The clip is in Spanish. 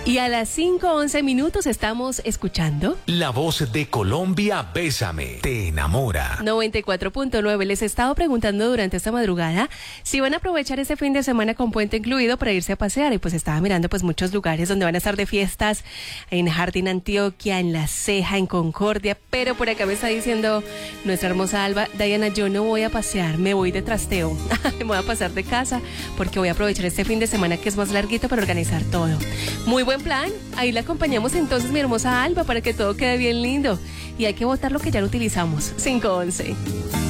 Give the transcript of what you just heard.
Y a las 5:11 estamos escuchando La Voz de Colombia, Bésame, te enamora. 94.9. Les he estado preguntando durante esta madrugada si van a aprovechar este fin de semana con puente incluido para irse a pasear. Y pues estaba mirando pues muchos lugares donde van a estar de fiestas, en Jardín Antioquia, en La Ceja, en Concordia. Pero por acá me está diciendo nuestra hermosa Alba: Diana, yo no voy a pasear, me voy de trasteo. Me voy a pasar de casa porque voy a aprovechar este fin de semana que es más larguito para organizar todo. Muy buen plan. Ahí la acompañamos entonces, mi hermosa Alba, para que todo quede bien lindo. Y hay que botar lo que ya no utilizamos. 5:11.